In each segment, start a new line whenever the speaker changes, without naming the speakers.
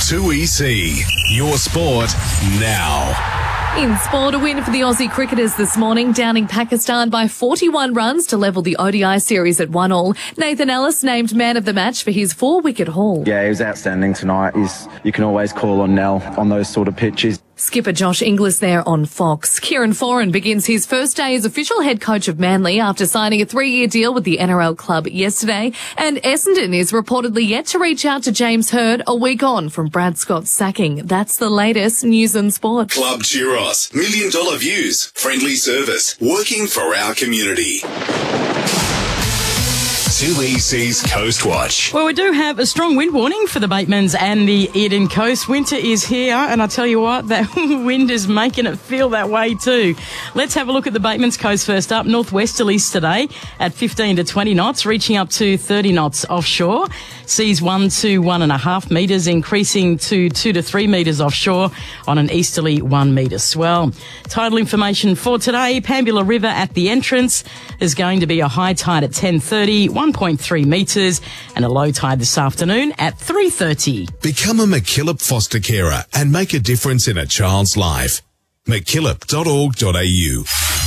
2EC, your sport now.
In sport, a win for the Aussie cricketers this morning, downing Pakistan by 41 runs to level the ODI series at 1-1. Nathan Ellis named man of the match for his 4-wicket haul.
Yeah, he was outstanding tonight. You can always call on Nell on those sort of pitches.
Skipper Josh Inglis there on Fox. Kieran Foran begins his first day as official head coach of Manly after signing a 3-year deal with the NRL club yesterday. And Essendon is reportedly yet to reach out to James Hird a week on from Brad Scott's sacking. That's the latest news and sport.
Club Churros, $1 million views, friendly service, working for our community. 2EC's Coast Watch.
Well, we do have a strong wind warning for the Batemans and the Eden Coast. Winter is here, and I tell you what, that wind is making it feel that way too. Let's have a look at the Batemans Coast first up. Northwesterlies today at 15 to 20 knots, reaching up to 30 knots offshore. Seas 1 to 1.5 metres, increasing to 2 to 3 metres offshore on an easterly 1 metre swell. Tidal information for today, Pambula River at the entrance is going to be a high tide at 10:30, 1.3 metres, and a low tide this afternoon at 3:30.
Become a MacKillop foster carer and make a difference in a child's life. MacKillop.org.au.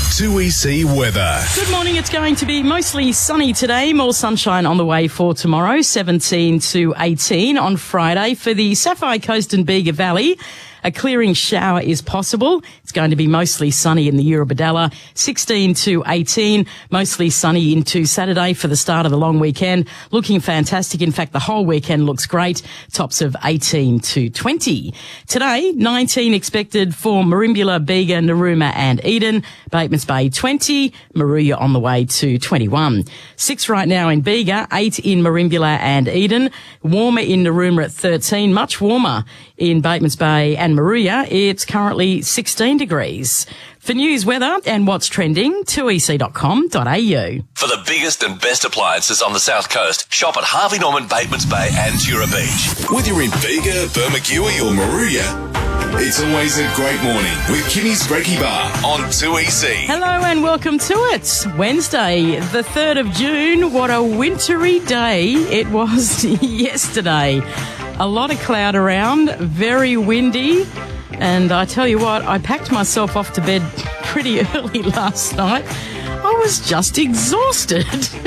2EC weather.
Good morning. It's going to be mostly sunny today. More sunshine on the way for tomorrow, 17 to 18 on Friday. For the Sapphire Coast and Bega Valley, a clearing shower is possible. It's going to be mostly sunny in the Eurobodalla, 16 to 18, mostly sunny into Saturday for the start of the long weekend. Looking fantastic. In fact, the whole weekend looks great. Tops of 18 to 20. Today, 19 expected for Merimbula, Bega, Narooma and Eden. Batemans Bay 20, Moruya on the way to 21. 6 right now in Bega, 8 in Merimbula and Eden. Warmer in Narooma at 13, much warmer in Batemans Bay and Moruya. It's currently 16 degrees. For news, weather and what's trending, 2ec.com.au.
For the biggest and best appliances on the South Coast, shop at Harvey Norman, Batemans Bay and Tura Beach.
Whether you're in Bega, Bermagui or Moruya, it's always a great morning with Kimmy's Brekkie Bar on 2EC.
Hello and welcome to it. Wednesday, the 3rd of June. What a wintry day it was yesterday. A lot of cloud around, very windy. And I tell you what, I packed myself off to bed pretty early last night. I was just exhausted.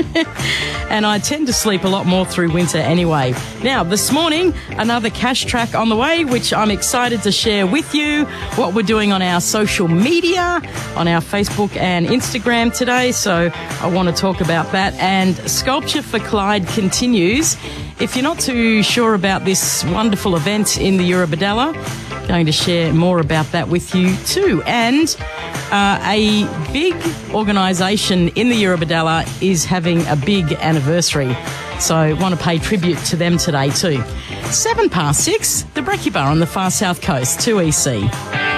And I tend to sleep a lot more through winter anyway. Now, this morning, another cash track on the way, which I'm excited to share with you what we're doing on our social media, on our Facebook and Instagram today. So I want to talk about that. And Sculpture for Clyde continues. If you're not too sure about this wonderful event in the Eurobodalla, going to share more about that with you too. And a big organisation in the Eurobodalla is having a big anniversary. So I want to pay tribute to them today too. 6:07, the Brekkie Bar on the far south coast, 2EC.